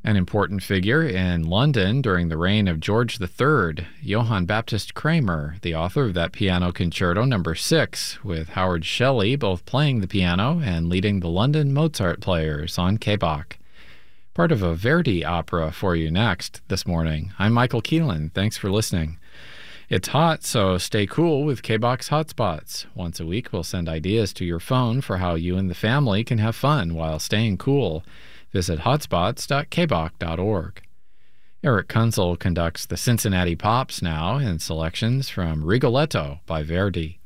An important figure in London during the reign of George III, Johann Baptist Kramer, the author of that Piano Concerto No. 6, with Howard Shelley both playing the piano and leading the London Mozart players on K-Bach. Part of a Verdi opera for you next this morning. I'm Michael Keelan. Thanks for listening. It's hot, so stay cool with K-Bach's Hotspots. Once a week, we'll send ideas to your phone for how you and the family can have fun while staying cool. Visit hotspots.kbach.org. Eric Kunzel conducts the Cincinnati Pops now in selections from Rigoletto by Verdi.